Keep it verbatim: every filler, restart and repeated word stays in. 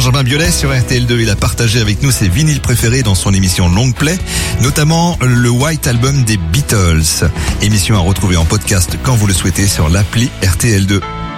Benjamin Biolay sur R T L deux. Il a partagé avec nous ses vinyles préférés dans son émission Long Play, notamment le White Album des Beatles. Émission à retrouver en podcast quand vous le souhaitez sur l'appli R T L deux.